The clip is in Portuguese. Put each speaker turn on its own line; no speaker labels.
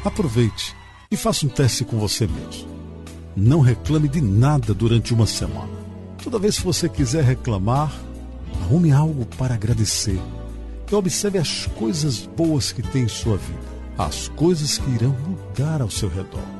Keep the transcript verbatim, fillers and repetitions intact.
Aproveite e faça um teste com você mesmo. Não reclame de nada durante uma semana. Toda vez que você quiser reclamar, arrume algo para agradecer. E observe as coisas boas que tem em sua vida, as coisas que irão mudar ao seu redor.